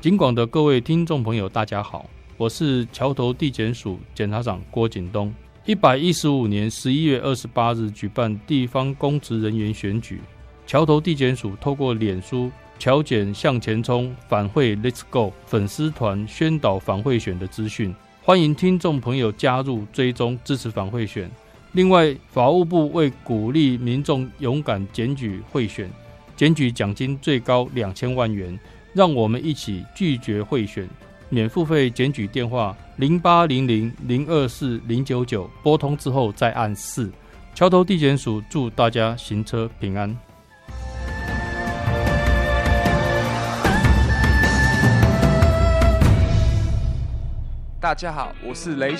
警广的各位听众朋友大家好，我是桥头地检署检察长郭景东。115年11月28日举办地方公职人员选举，桥头地检署透过脸书侨检向前冲反贿 Let's Go 粉丝团宣导反贿选的资讯，欢迎听众朋友加入追踪支持反贿选。另外，法务部为鼓励民众勇敢检举贿选，检举奖金最高2000万元，让我们一起拒绝贿选。免付费检举电话0800-024-099，拨通之后再按4。桥头地检署祝大家行车平安。 大家好，我是雷